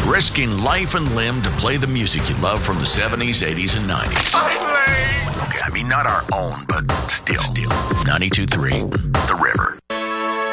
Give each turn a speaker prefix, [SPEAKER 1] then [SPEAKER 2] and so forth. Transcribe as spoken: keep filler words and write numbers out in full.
[SPEAKER 1] risking life and limb to play the music you love from the seventies, eighties, and nineties.
[SPEAKER 2] Okay, I mean, not our own, but still.
[SPEAKER 1] Still. ninety-two point three The River.